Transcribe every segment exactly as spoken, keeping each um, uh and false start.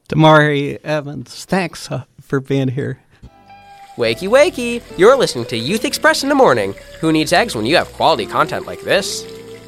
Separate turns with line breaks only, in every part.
Damari Evans, thanks uh, for being here.
Wakey, wakey! You're listening to Youth Express in the Morning. Who needs eggs when you have quality content like this?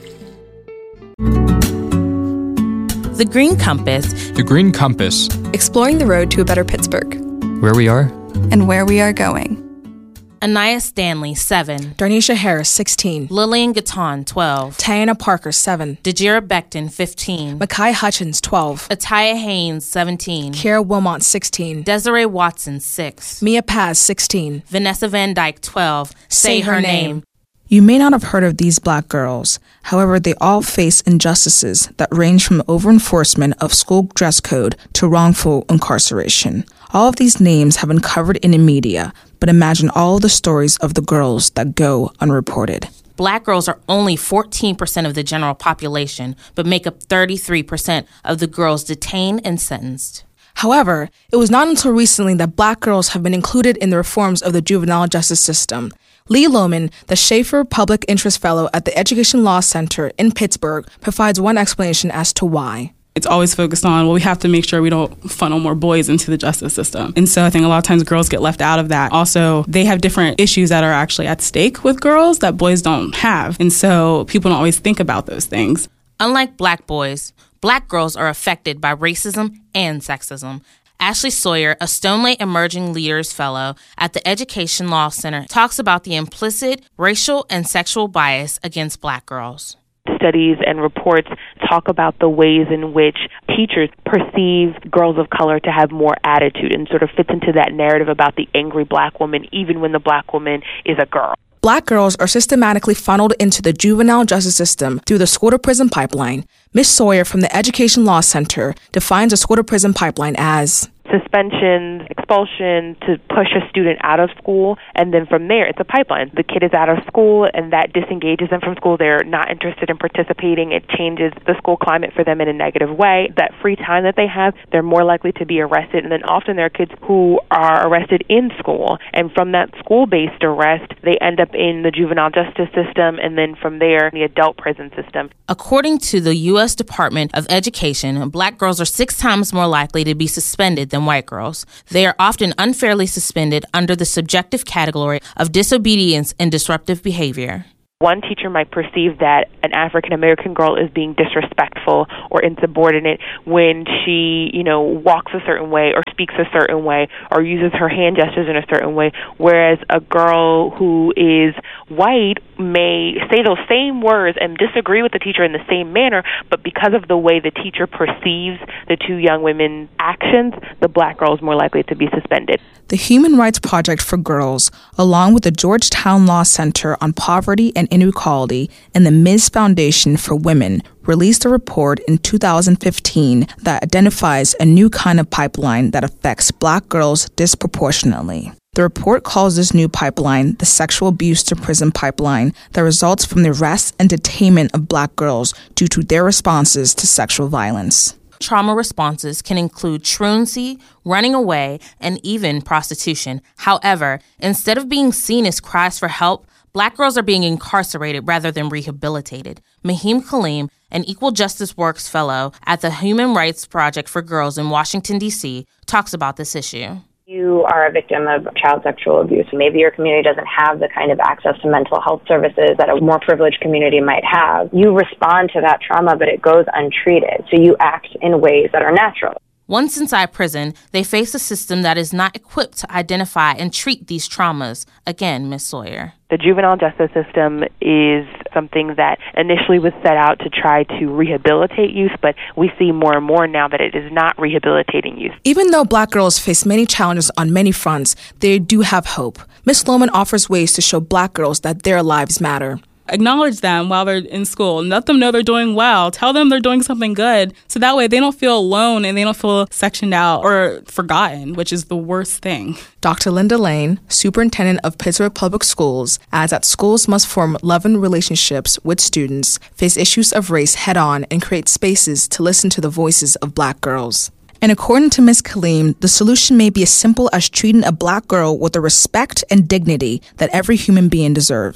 The Green Compass.
The Green Compass.
Exploring the road to a better Pittsburgh.
Where we are.
And where we are going.
Anaya Stanley, seven.
Darnisha Harris, sixteen.
Lillian Gatton, twelve.
Tiana Parker, seven.
Dejira Becton, fifteen.
Makai Hutchins, twelve.
Ataya Haynes, seventeen.
Kiara Wilmot, sixteen.
Desiree Watson, six.
Mia Paz, sixteen.
Vanessa Van Dyke, twelve. Say, Say her, her name. name.
You may not have heard of these black girls. However, they all face injustices that range from over-enforcement of school dress code to wrongful incarceration. All of these names have been covered in the media, but imagine all the stories of the girls that go unreported.
Black girls are only fourteen percent of the general population, but make up thirty-three percent of the girls detained and sentenced.
However, it was not until recently that black girls have been included in the reforms of the juvenile justice system. Lee Lohman, the Schaefer Public Interest Fellow at the Education Law Center in Pittsburgh, provides one explanation as to why.
It's always focused on, well, we have to make sure we don't funnel more boys into the justice system. And so I think a lot of times girls get left out of that. Also, they have different issues that are actually at stake with girls that boys don't have. And so people don't always think about those things.
Unlike black boys, black girls are affected by racism and sexism. Ashley Sawyer, a Stoneleigh Emerging Leaders Fellow at the Education Law Center, talks about the implicit racial and sexual bias against black girls.
Studies and reports talk about the ways in which teachers perceive girls of color to have more attitude and sort of fits into that narrative about the angry black woman, even when the black woman is a girl.
Black girls are systematically funneled into the juvenile justice system through the school-to-prison pipeline. Miz Sawyer from the Education Law Center defines a school-to-prison pipeline as
suspensions, expulsion to push a student out of school, and then from there it's a pipeline. The kid is out of school and that disengages them from school. They're not interested in participating. It changes the school climate for them in a negative way. That free time that they have, they're more likely to be arrested, and then often there are kids who are arrested in school, and from that school-based arrest they end up in the juvenile justice system, and then from there the adult prison system.
According to the U S Department of Education, black girls are six times more likely to be suspended than white girls. They are often unfairly suspended under the subjective category of disobedience and disruptive behavior.
One teacher might perceive that an African-American girl is being disrespectful or insubordinate when she, you know, walks a certain way or speaks a certain way or uses her hand gestures in a certain way, whereas a girl who is white may say those same words and disagree with the teacher in the same manner, but because of the way the teacher perceives the two young women's actions, the black girl is more likely to be suspended.
The Human Rights Project for Girls, along with the Georgetown Law Center on Poverty and Inequality and the Miz Foundation for Women, released a report in two thousand fifteen that identifies a new kind of pipeline that affects black girls disproportionately. The report calls this new pipeline the sexual abuse to prison pipeline that results from the arrest and detainment of black girls due to their responses to sexual violence.
Trauma responses can include truancy, running away, and even prostitution. However, instead of being seen as cries for help, black girls are being incarcerated rather than rehabilitated. Mahim Kaleem, an Equal Justice Works Fellow at the Human Rights Project for Girls in Washington, D C, talks about this issue.
You are a victim of child sexual abuse. Maybe your community doesn't have the kind of access to mental health services that a more privileged community might have. You respond to that trauma, but it goes untreated. So you act in ways that are natural.
Once inside prison, they face a system that is not equipped to identify and treat these traumas. Again, Miz Sawyer.
The juvenile justice system is something that initially was set out to try to rehabilitate youth, but we see more and more now that it is not rehabilitating youth.
Even though black girls face many challenges on many fronts, they do have hope. Miz Lohman offers ways to show black girls that their lives matter.
Acknowledge them while they're in school. Let them know they're doing well. Tell them they're doing something good. So that way they don't feel alone and they don't feel sectioned out or forgotten, which is the worst thing.
Doctor Linda Lane, superintendent of Pittsburgh Public Schools, adds that schools must form loving relationships with students, face issues of race head-on, and create spaces to listen to the voices of black girls. And according to Miz Kaleem, the solution may be as simple as treating a black girl with the respect and dignity that every human being deserves.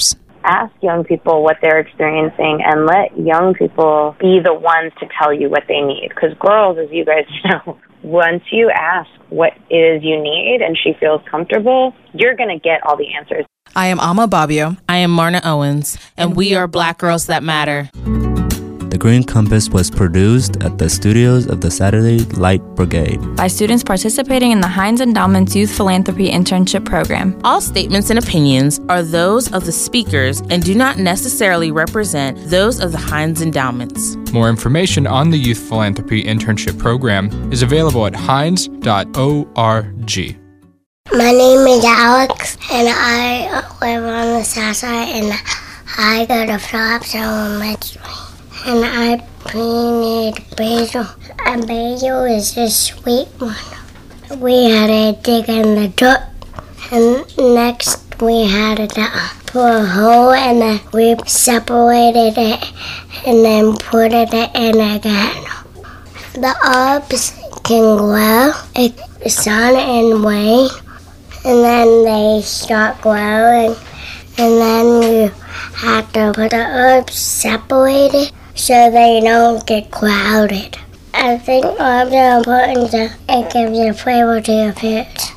ask young people what they're experiencing and let young people be the ones to tell you what they need. Because girls, as you guys know, once you ask what it is you need and she feels comfortable, you're going to get all the answers.
I am Alma Bobbio.
I am Marna Owens, and, and we, we are Black Girls That Matter.
The Green Compass was produced at the studios of the Saturday Light Brigade
by students participating in the Heinz Endowment's Youth Philanthropy Internship Program.
All statements and opinions are those of the speakers and do not necessarily represent those of the Heinz Endowments.
More information on the Youth Philanthropy Internship Program is available at heinz dot org.
My name is Alex, and I live on the south side, and I go to Phillips Elementary. And I need basil, and basil is a sweet one. We had to dig in the dirt, and next we had to put a hole, and then we separated it, and then put it in again. The herbs can grow, it, sun and rain, and then they start growing, and then you have to put the herbs separated so they don't get crowded. I think herbs are important so it gives you flavor to your foods.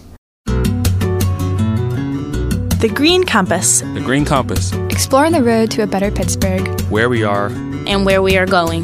The Green Compass.
The Green Compass.
Exploring the road to a better Pittsburgh.
Where we are.
And where we are going.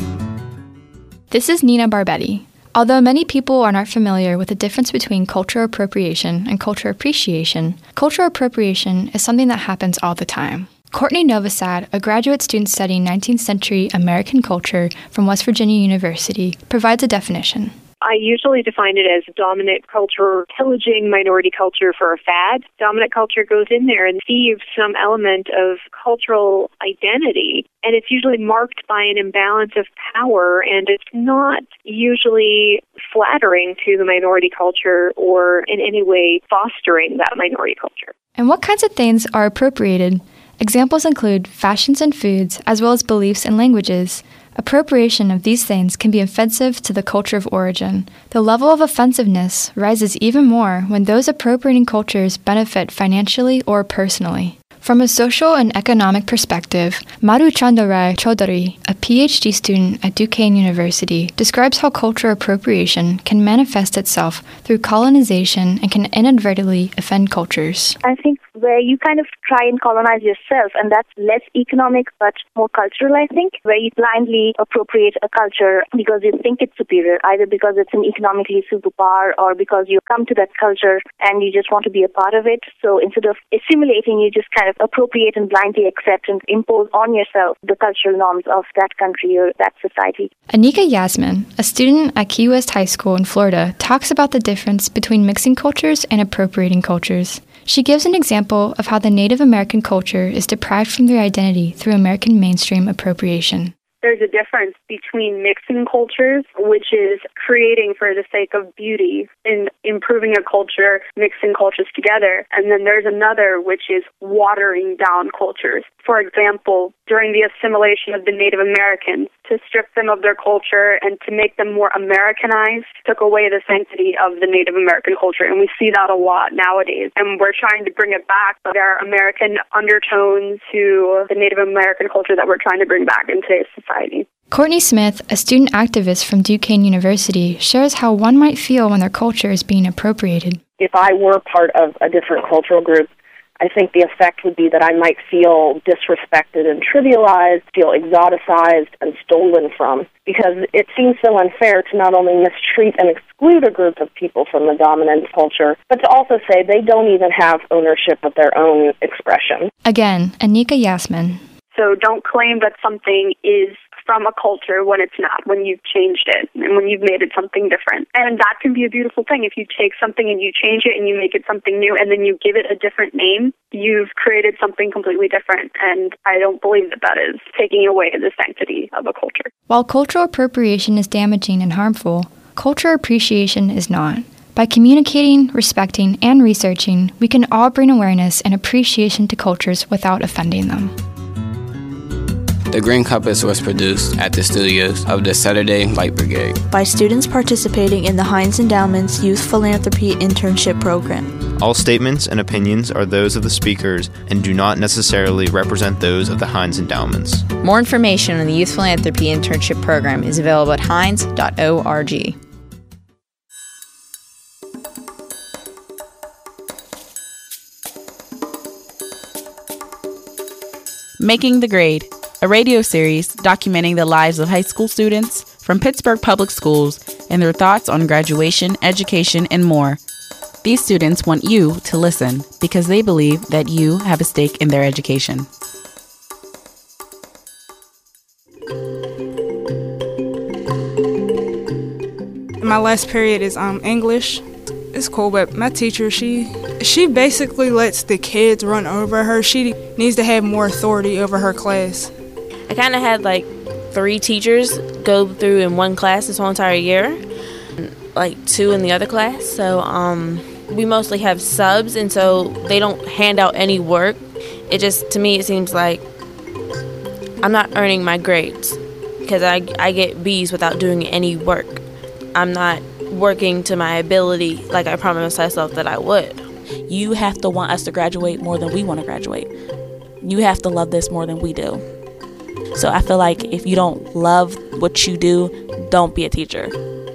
This is Nina Barbetti. Although many people are not familiar with the difference between cultural appropriation and cultural appreciation, cultural appropriation is something that happens all the time. Courtney Novosad, a graduate student studying nineteenth century American culture from West Virginia University, provides a definition.
I usually define it as dominant culture, pillaging minority culture for a fad. Dominant culture goes in there and thieves some element of cultural identity, and it's usually marked by an imbalance of power, and it's not usually flattering to the minority culture or in any way fostering that minority culture.
And what kinds of things are appropriated? Examples include fashions and foods, as well as beliefs and languages. Appropriation of these things can be offensive to the culture of origin. The level of offensiveness rises even more when those appropriating cultures benefit financially or personally. From a social and economic perspective, Madhu Chandarai Chaudhary, a P H D student at Duquesne University, describes how cultural appropriation can manifest itself through colonization and can inadvertently offend cultures.
I think where you kind of try and colonize yourself, and that's less economic but more cultural, I think, where you blindly appropriate a culture because you think it's superior, either because it's an economically superpower or because you come to that culture and you just want to be a part of it. So instead of assimilating, you just kind of appropriate and blindly accept and impose on yourself the cultural norms of that country or that society.
Anika Yasmin, a student at Key West High School in Florida, talks about the difference between mixing cultures and appropriating cultures. She gives an example of how the Native American culture is deprived from their identity through American mainstream appropriation.
There's a difference between mixing cultures, which is creating for the sake of beauty and improving a culture, mixing cultures together. And then there's another, which is watering down cultures. For example, during the assimilation of the Native Americans, to strip them of their culture and to make them more Americanized took away the sanctity of the Native American culture. And we see that a lot nowadays. And we're trying to bring it back, but there are American undertones to the Native American culture that we're trying to bring back in today's society.
Courtney Smith, a student activist from Duquesne University, shares how one might feel when their culture is being appropriated.
If I were part of a different cultural group, I think the effect would be that I might feel disrespected and trivialized, feel exoticized and stolen from, because it seems so unfair to not only mistreat and exclude a group of people from the dominant culture, but to also say they don't even have ownership of their own expression.
Again, Anika Yasmin.
So don't claim that something is from a culture when it's not, when you've changed it and when you've made it something different. And that can be a beautiful thing. If you take something and you change it and you make it something new and then you give it a different name, you've created something completely different. And I don't believe that that is taking away the sanctity of a culture.
While cultural appropriation is damaging and harmful, cultural appreciation is not. By communicating, respecting, and researching, we can all bring awareness and appreciation to cultures without offending them.
The Green Compass was produced at the studios of the Saturday Light Brigade
by students participating in the Heinz Endowment's Youth Philanthropy Internship Program.
All statements and opinions are those of the speakers and do not necessarily represent those of the Heinz Endowments.
More information on the Youth Philanthropy Internship Program is available at heinz dot org.
Making the Grade, a radio series documenting the lives of high school students from Pittsburgh Public Schools and their thoughts on graduation, education, and more. These students want you to listen because they believe that you have a stake in their education.
My last period is um English. It's cool, but my teacher, she she basically lets the kids run over her. She needs to have more authority over her class.
I kind of had like three teachers go through in one class this whole entire year, like two in the other class. So um, we mostly have subs, and so they don't hand out any work. It just, to me, it seems like I'm not earning my grades because I, I get B's without doing any work. I'm not working to my ability like I promised myself that I would.
You have to want us to graduate more than we want to graduate. You have to love this more than we do. So I feel like if you don't love what you do, don't be a teacher.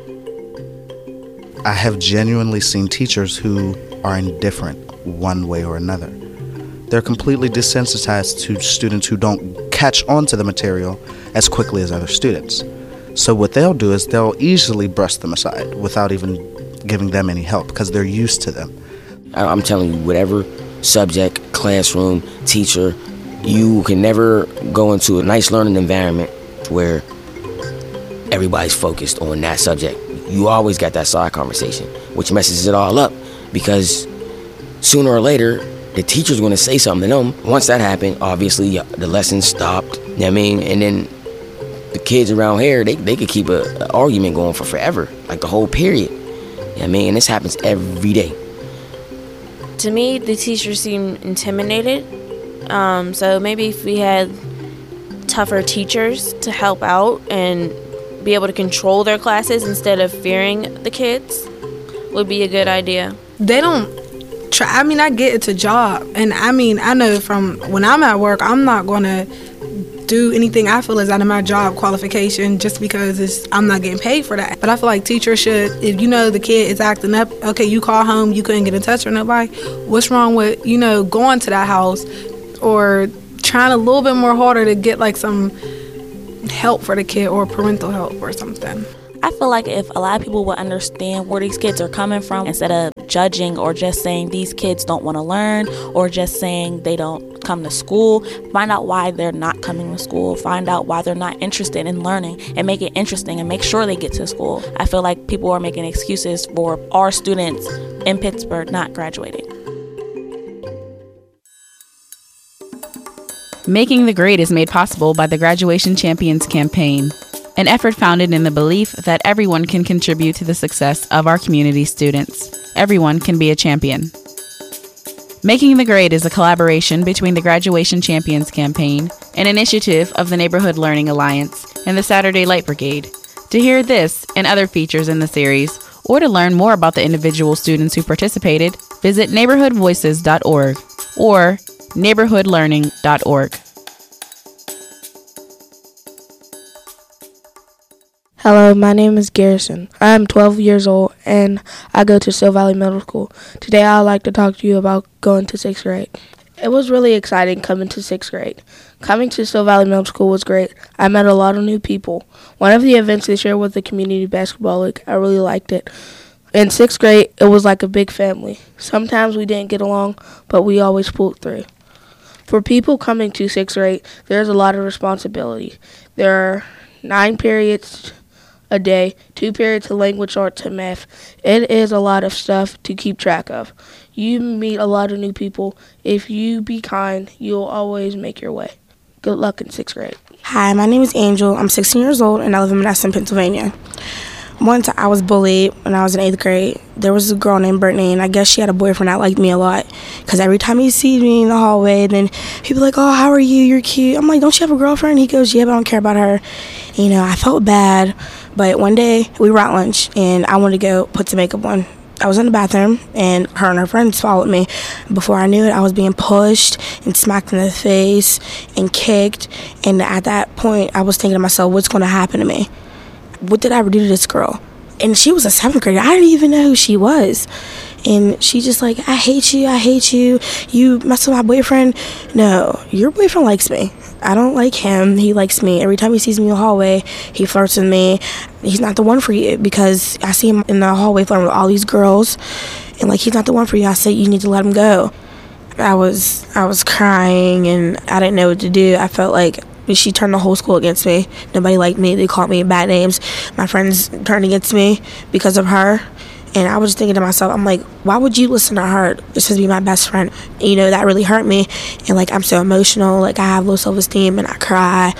I have genuinely seen teachers who are indifferent one way or another. They're completely desensitized to students who don't catch on to the material as quickly as other students. So what they'll do is they'll easily brush them aside without even giving them any help because they're used to them.
I'm telling you, whatever subject, classroom, teacher, you can never go into a nice learning environment where everybody's focused on that subject. You always got that side conversation, which messes it all up because sooner or later, the teacher's going to say something to them. Once that happened, obviously, the lesson stopped, you know what I mean? And then the kids around here, they, they could keep an argument going for forever, like the whole period. You know what I mean? And this happens every day.
To me, the teachers seem intimidated. Um, so maybe if we had tougher teachers to help out and be able to control their classes instead of fearing the kids would be a good idea.
They don't try. I mean, I get it's a job. And I mean, I know from when I'm at work, I'm not going to do anything I feel is out of my job qualification just because it's, I'm not getting paid for that. But I feel like teachers should, if you know the kid is acting up, okay, you call home, you couldn't get in touch with nobody. What's wrong with, you know, going to that house or trying a little bit more harder to get like some help for the kid or parental help or something?
I feel like if a lot of people would understand where these kids are coming from instead of judging or just saying these kids don't want to learn or just saying they don't come to school, find out why they're not coming to school, find out why they're not interested in learning and make it interesting and make sure they get to school. I feel like people are making excuses for our students in Pittsburgh not graduating.
Making the Grade is made possible by the Graduation Champions Campaign, an effort founded in the belief that everyone can contribute to the success of our community students. Everyone can be a champion. Making the Grade is a collaboration between the Graduation Champions Campaign, an initiative of the Neighborhood Learning Alliance, and the Saturday Light Brigade. To hear this and other features in the series, or to learn more about the individual students who participated, visit neighborhood voices dot org or neighborhood learning dot org.
Hello, my name is Garrison. I am twelve years old and I go to Steel Valley Middle School. Today I would like to talk to you about going to sixth grade. It was really exciting coming to sixth grade. Coming to Steel Valley Middle School was great. I met a lot of new people. One of the events this year was the Community Basketball League. I really liked it. In sixth grade, it was like a big family. Sometimes we didn't get along, but we always pulled through. For people coming to sixth grade, there's a lot of responsibility. There are nine periods a day, two periods of language, arts, and math. It is a lot of stuff to keep track of. You meet a lot of new people. If you be kind, you'll always make your way. Good luck in sixth grade.
Hi, my name is Angel. I'm sixteen years old, and I live in Madison, Pennsylvania. One time I was bullied when I was in eighth grade. There was a girl named Brittany, and I guess she had a boyfriend that liked me a lot. Because every time he sees me in the hallway, then he'd be like, oh, how are you? You're cute. I'm like, don't you have a girlfriend? He goes, yeah, but I don't care about her. You know, I felt bad. But one day, we were at lunch, and I wanted to go put some makeup on. I was in the bathroom, and her and her friends followed me. Before I knew it, I was being pushed and smacked in the face and kicked. And at that point, I was thinking to myself, what's going to happen to me? What did I ever do to this girl? And she was a seventh grader. I didn't even know who she was. And she just like, I hate you, I hate you. You mess with my boyfriend. No, your boyfriend likes me. I don't like him. He likes me. Every time he sees me in the hallway, he flirts with me. He's not the one for you, because I see him in the hallway flirting with all these girls. And like, he's not the one for you. I said, you need to let him go. I was, I was crying, and I didn't know what to do. I felt like she turned the whole school against me. Nobody liked me. They called me bad names. My friends turned against me because of her. And I was just thinking to myself, I'm like, why would you listen to her just to be my best friend? And, you know, that really hurt me. And, like, I'm so emotional. Like, I have low self-esteem, and I cry.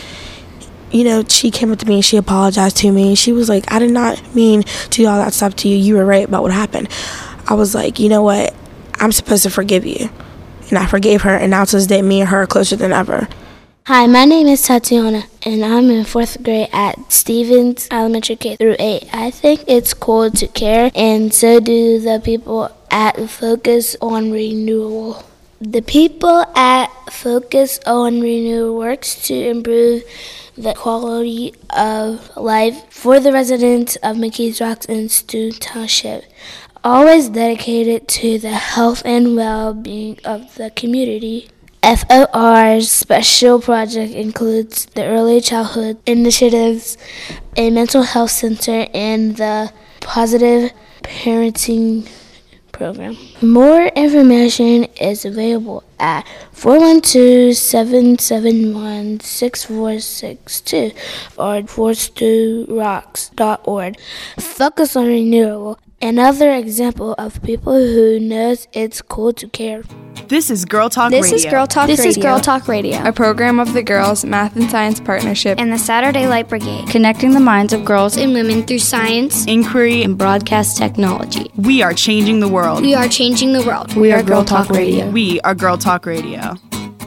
You know, she came up to me, and she apologized to me. She was like, I did not mean to do all that stuff to you. You were right about what happened. I was like, you know what? I'm supposed to forgive you. And I forgave her, and now to this day, me and her are closer than ever.
Hi, my name is Tatiana, and I'm in fourth grade at Stevens Elementary K through eight. I think it's cool to care, and so do the people at Focus on Renewal. The people at Focus on Renewal works to improve the quality of life for the residents of McKees Rocks and Stu Township, always dedicated to the health and well-being of the community. F O R's special project includes the Early Childhood Initiatives, a mental health center, and the Positive Parenting Program. More information is available at four one two, seven seven one, six four six two or four stu rocks dot org. Focus on Renewal, another example of people who knows it's cool to care.
This is Girl Talk
this
Radio.
Is Girl Talk this Radio. is Girl Talk Radio,
a program of the Girls Math and Science Partnership
and the Saturday Light Brigade,
connecting the minds of girls
and women through science,
inquiry,
and broadcast technology.
We are changing the world.
We are changing the world.
We, we are Girl Talk, Talk Radio.
We are Girl Talk Radio.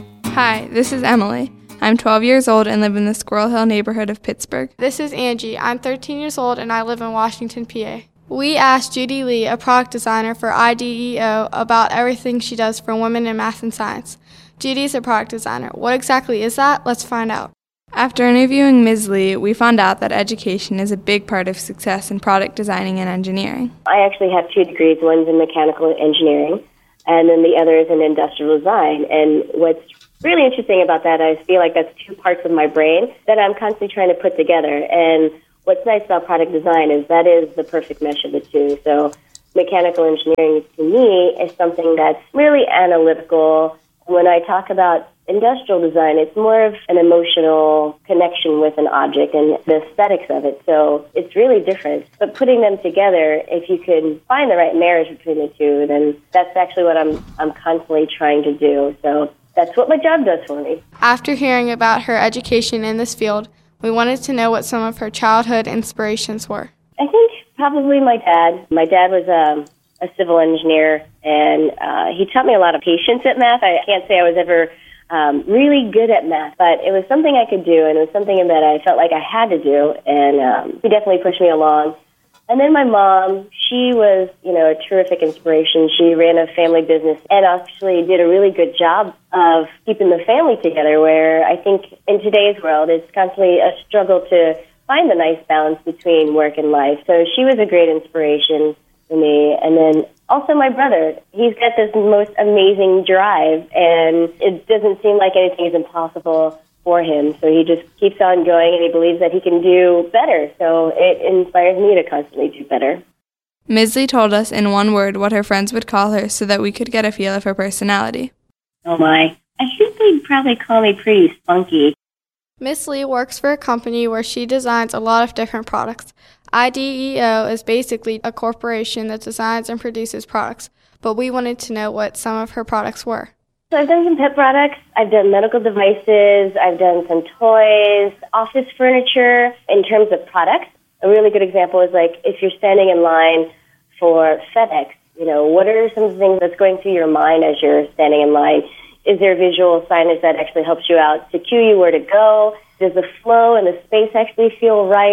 Hi, this is Emily. I'm twelve years old and live in the Squirrel Hill neighborhood of Pittsburgh.
This is Angie. I'm thirteen years old and I live in Washington, P A. We asked Judy Lee, a product designer for I D E O, about everything she does for women in math and science. Judy's a product designer. What exactly is that? Let's find out.
After interviewing Miz Lee, we found out that education is a big part of success in product designing and engineering.
I actually have two degrees. One's in mechanical engineering, and then the other is in industrial design. And what's really interesting about that, I feel like that's two parts of my brain that I'm constantly trying to put together. And what's nice about product design is that is the perfect mesh of the two. So mechanical engineering to me is something that's really analytical. When I talk about industrial design, it's more of an emotional connection with an object and the aesthetics of it. So it's really different. But putting them together, if you can find the right marriage between the two, then that's actually what I'm I'm constantly trying to do. So that's what my job does for me.
After hearing about her education in this field, we wanted to know what some of her childhood inspirations were.
I think probably my dad. My dad was um, a civil engineer, and uh, he taught me a lot of patience at math. I can't say I was ever um, really good at math, but it was something I could do, and it was something that I felt like I had to do, and um, he definitely pushed me along. And then my mom, she was, you know, a terrific inspiration. She ran a family business and actually did a really good job of keeping the family together, where I think in today's world it's constantly a struggle to find the nice balance between work and life. So she was a great inspiration for me. And then also my brother, he's got this most amazing drive, and it doesn't seem like anything is impossible for him. So he just keeps on going, and he believes that he can do better. So it inspires me to constantly do better.
Miz Lee told us in one word what her friends would call her so that we could get a feel of her personality.
Oh my. I think they'd probably call me pretty spunky.
Miss Lee works for a company where she designs a lot of different products. I D E O is basically a corporation that designs and produces products, but we wanted to know what some of her products were.
So I've done some pet products, I've done medical devices, I've done some toys, office furniture. In terms of products, a really good example is like if you're standing in line for FedEx, you know, what are some of the things that's going through your mind as you're standing in line? Is there visual signage that actually helps you out to cue you where to go? Does the flow and the space actually feel right?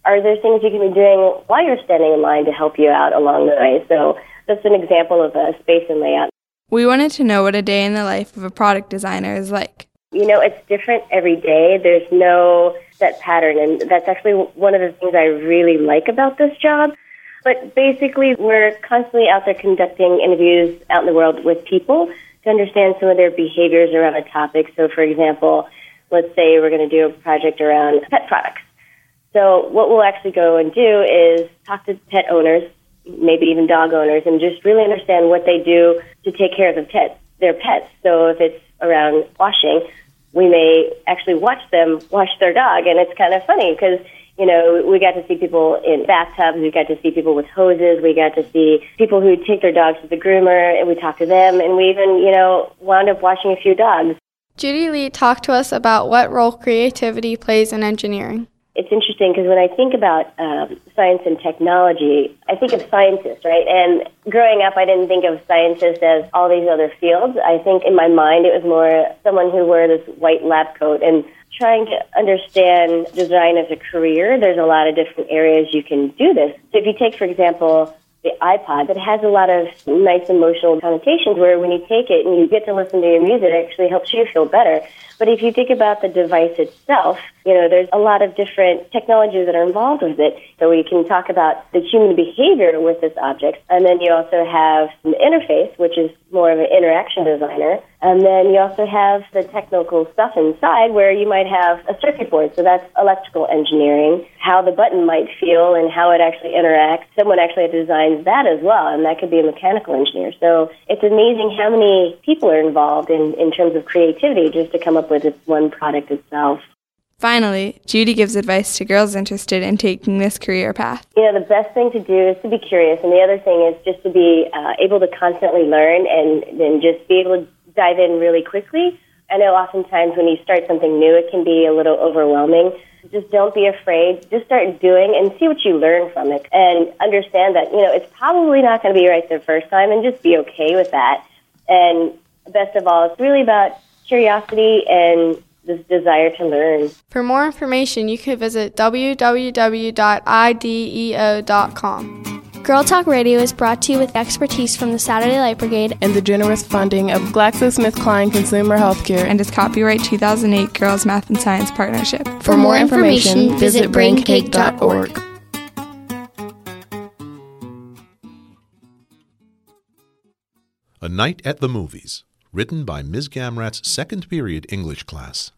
are there things you can be doing while you're standing in line to help you out along the way? So that's an example of a space and layout.
We wanted to know what a day in the life of a product designer is like.
You know, it's different every day. There's no set pattern, and that's actually one of the things I really like about this job. But basically, we're constantly out there conducting interviews out in the world with people to understand some of their behaviors around a topic. So, for example, let's say we're going to do a project around pet products. So what we'll actually go and do is talk to pet owners, maybe even dog owners, and just really understand what they do to take care of the pets, their pets. So if it's around washing, we may actually watch them wash their dog, and it's kind of funny because, you know, we got to see people in bathtubs, we got to see people with hoses, we got to see people who take their dogs to the groomer, and we talked to them, and we even, you know, wound up washing a few dogs.
Judy Lee talked to us about what role creativity plays in engineering.
It's interesting because when I think about um, science and technology, I think of scientists, right? And growing up, I didn't think of scientists as all these other fields. I think in my mind it was more someone who wore this white lab coat. And trying to understand design as a career, there's a lot of different areas you can do this. So if you take, for example, the iPod, it has a lot of nice emotional connotations where when you take it and you get to listen to your music, it actually helps you feel better. But if you think about the device itself, you know, there's a lot of different technologies that are involved with it. So we can talk about the human behavior with this object. And then you also have an interface, which is more of an interaction designer. And then you also have the technical stuff inside where you might have a circuit board. So that's electrical engineering, how the button might feel and how it actually interacts. Someone actually designs that as well, and that could be a mechanical engineer. So it's amazing how many people are involved in, in terms of creativity just to come up with this one product itself.
Finally, Judy gives advice to girls interested in taking this career path.
You know, the best thing to do is to be curious, and the other thing is just to be uh, able to constantly learn and then just be able to dive in really quickly. I know oftentimes when you start something new, it can be a little overwhelming. Just don't be afraid. Just start doing and see what you learn from it, and understand that, you know, it's probably not going to be right the first time, and just be okay with that. And best of all, it's really about curiosity and this desire to learn.
For more information, you can visit w w w dot i d e o dot com.
Girl Talk Radio is brought to you with expertise from the Saturday Light Brigade
and the generous funding of GlaxoSmithKline Consumer Healthcare
and its copyright two thousand eight Girls Math and Science Partnership.
For, For more information, information visit brain cake dot org.
A Night at the Movies, written by Miz Gamrat's second period English class.